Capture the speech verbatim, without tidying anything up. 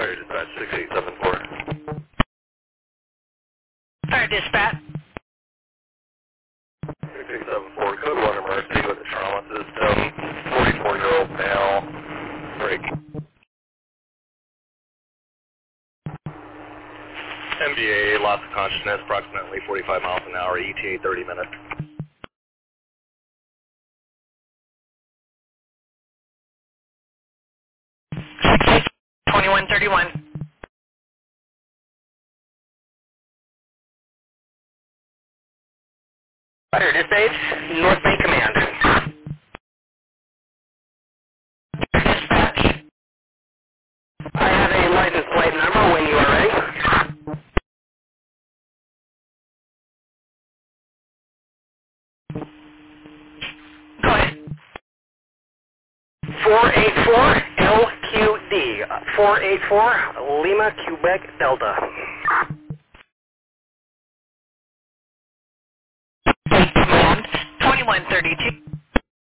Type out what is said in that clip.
Fire dispatch six eight seven four. Fire dispatch. six eight seven four, code one emergency with a trauma system. forty-four-year-old male. Break. M D A, loss of consciousness, approximately forty-five miles an hour, E T A thirty minutes. twenty-one thirty-one. Fire dispatch, North Bay Command. Dispatch. I have a license plate number when you are ready. Go ahead. four eight four L Q D. four eight four Lima, Quebec, Delta. Command, twenty-one thirty-two.